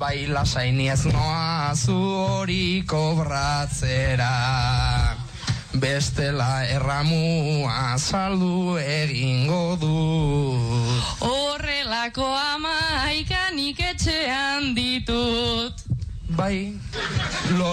Bai lasainiez noa zu hori kobratzera, bestela erramua saldu egingo dut. Horrelako amaikanik etxean ditut. Bai,